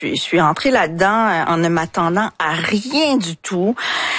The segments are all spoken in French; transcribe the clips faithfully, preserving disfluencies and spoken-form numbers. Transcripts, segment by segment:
Je suis entrée là-dedans en ne m'attendant à rien du tout.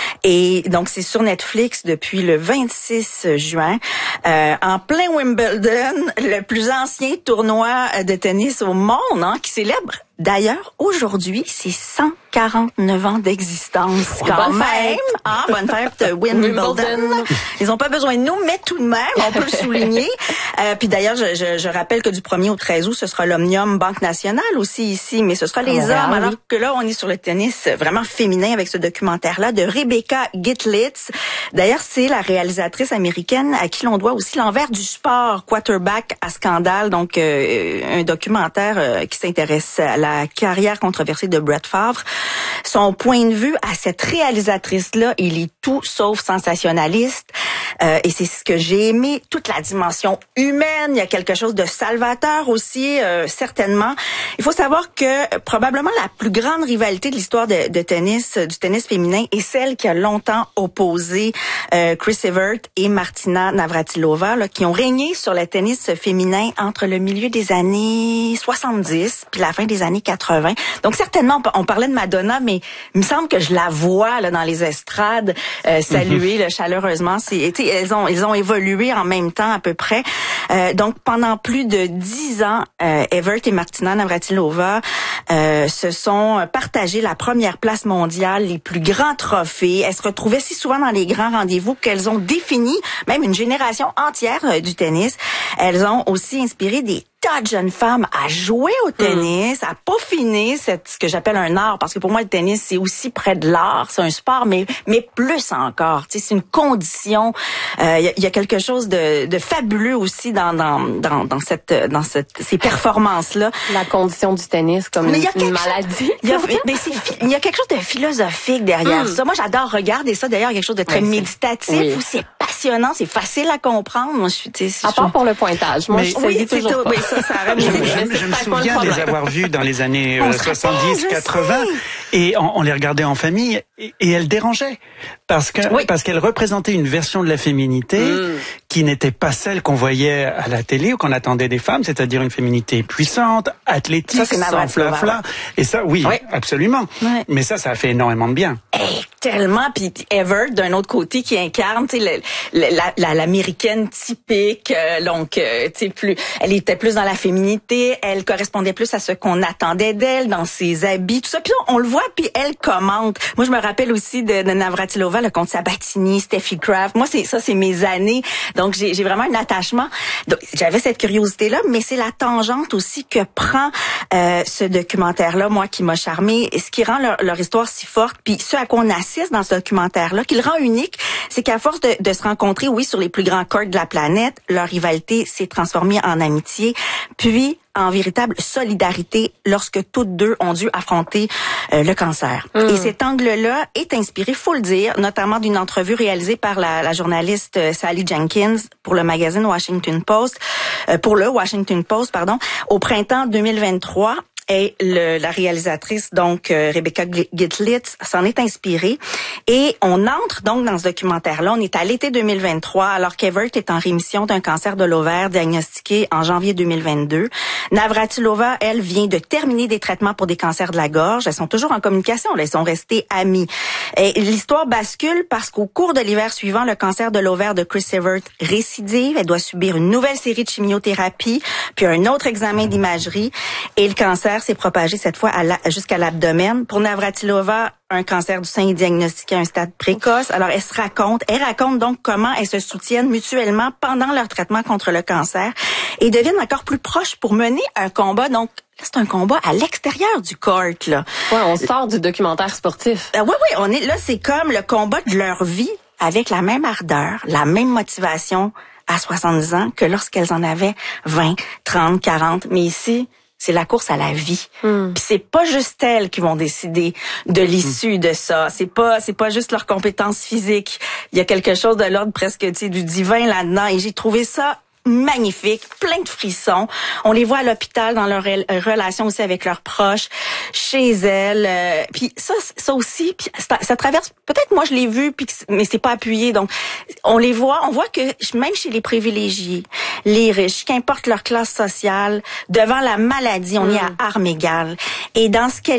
Et donc, c'est sur Netflix depuis le vingt-six juin. Euh, en plein Wimbledon, le plus ancien tournoi de tennis au monde, hein, qui célèbre d'ailleurs aujourd'hui ses cent quarante-neuf ans d'existence. Quand bonne même, fête. hein, bonne fête Wimbledon. Wimbledon. Ils n'ont pas besoin de nous, mais tout de même, on peut le souligner. Euh, puis d'ailleurs, je, je, je rappelle que du premier au treize août, ce sera l'Omnium Banque Nationale aussi ici, mais ce sera les Montréal, hommes. Alors oui. que là, on est sur le tennis vraiment féminin avec ce documentaire-là de Rebecca Gitlitz. D'ailleurs, c'est la réalisatrice américaine à qui l'on doit aussi l'envers du sport, Quarterback à scandale, donc euh, un documentaire euh, qui s'intéresse à la carrière controversée de Brett Favre. Son point de vue à cette réalisatrice-là, il est tout sauf sensationnaliste. Euh, et c'est ce que j'ai aimé, toute la dimension humaine. Il y a quelque chose de salvateur aussi, euh, certainement. Il faut savoir que probablement la plus grande rivalité de l'histoire de, de tennis, du tennis féminin, est celle qui a longtemps opposé euh, Chris Evert et Martina Navratilova, là, qui ont régné sur le tennis féminin entre le milieu des années soixante-dix puis la fin des années quatre-vingts. Donc certainement, on parlait de Madonna, mais il me semble que je la vois là dans les estrades euh, saluer là, chaleureusement. C'est, elles ont, elles ont évolué en même temps à peu près. Euh, donc pendant plus de dix ans, euh, Evert et Martina Navratilova euh, se sont partagé la première place mondiale, les plus grands trophées. Elles se retrouvaient si souvent dans les grands rendez-vous qu'elles ont défini même une génération entière euh, du tennis. Elles ont aussi inspiré des tas de jeunes femmes à jouer au tennis, à peaufiner cette, ce que j'appelle un art, parce que pour moi, le tennis, c'est aussi près de l'art, c'est un sport, mais mais plus encore, tu sais, c'est une condition. Il euh, y, y a quelque chose de, de fabuleux aussi dans dans dans, dans cette dans cette ces performances-là. La condition du tennis comme mais une, y a une maladie. Il y a, mais c'est, il y a quelque chose de philosophique derrière mm. ça. Moi, j'adore regarder ça. D'ailleurs, quelque chose de très ouais, méditatif, oui. où c'est passionnant, c'est facile à comprendre. Moi, je suis, tu sais, à part pour le pointage. Moi, mais, je saisis oui, toujours tout, pas. oui, ça, ça Je, je, je me souviens de les avoir vus dans les années euh, soixante-dix, quatre-vingts, et on, on les regardait en famille, et, et elles dérangeaient parce que oui. parce qu'elles représentaient une version de la féminité mm. qui n'était pas celle qu'on voyait à la télé ou qu'on attendait des femmes, c'est-à-dire une féminité puissante, athlétique, ça, sans flafla. Et ça, oui, oui. absolument. Ouais. Mais ça, ça a fait énormément de bien. Hey, tellement. Puis Evert, d'un autre côté, qui incarne, tu sais, la, la, l'américaine typique. Euh, donc, euh, tu sais, plus, elle était plus dans la féminité. Elle correspondait plus à ce qu'on attendait d'elle, dans ses habits, tout ça. Puis on le voit, puis elle commente. Moi, je me rappelle aussi de, de Navratilova, le contre Sabatini, Steffi Graf. Moi, c'est ça, c'est mes années. Donc, j'ai, j'ai vraiment un attachement. Donc, j'avais cette curiosité-là, mais c'est la tangente aussi que prend euh, ce documentaire-là, moi, qui m'a charmée. Et ce qui rend leur, leur histoire si forte, puis ce à quoi on assiste dans ce documentaire-là, qui le rend unique, c'est qu'à force de, de se rencontrer, oui, sur les plus grands courts de la planète, leur rivalité s'est transformée en amitié, puis en véritable solidarité lorsque toutes deux ont dû affronter euh, le cancer. Mmh. Et cet angle-là est inspiré, faut le dire, notamment d'une entrevue réalisée par la, la journaliste Sally Jenkins pour le magazine Washington Post, euh, pour le Washington Post, pardon, au printemps deux mille vingt-trois. Et le, la réalisatrice, donc euh, Rebecca Gitlitz, s'en est inspirée. Et on entre donc dans ce documentaire-là. On est à l'été deux mille vingt-trois, alors qu'Evert est en rémission d'un cancer de l'ovaire diagnostiqué en janvier deux mille vingt-deux. Navratilova, elle, vient de terminer des traitements pour des cancers de la gorge. Elles sont toujours en communication. Là, elles sont restées amies. Et l'histoire bascule parce qu'au cours de l'hiver suivant, le cancer de l'ovaire de Chris Evert récidive. Elle doit subir une nouvelle série de chimiothérapies, puis un autre examen d'imagerie. Et le cancer s'est propagé cette fois à la, jusqu'à l'abdomen. Pour Navratilova, un cancer du sein est diagnostiqué à un stade précoce. Alors, elle se raconte, elle raconte donc comment elles se soutiennent mutuellement pendant leur traitement contre le cancer et deviennent encore plus proches pour mener un combat. Donc, là, c'est un combat à l'extérieur du court, là. Ouais, on sort du documentaire sportif. Euh, oui, oui, on est là, c'est comme le combat de leur vie avec la même ardeur, la même motivation à soixante-dix ans que lorsqu'elles en avaient vingt, trente, quarante. Mais ici, c'est la course à la vie. Mm. Puis c'est pas juste elles qui vont décider de l'issue mm. de ça. C'est pas c'est pas juste leurs compétences physiques. Il y a quelque chose de l'ordre presque, tu sais, du divin là-dedans. Et j'ai trouvé ça magnifique, plein de frissons. On les voit à l'hôpital dans leur relation aussi avec leurs proches, chez elles. Euh, puis ça, ça aussi, puis ça, ça traverse. Peut-être moi je l'ai vu, puis mais c'est pas appuyé. Donc on les voit, on voit que même chez les privilégiés, les riches, qu'importe leur classe sociale, devant la maladie, on mmh. est à armes égales. Et dans ce qu'elle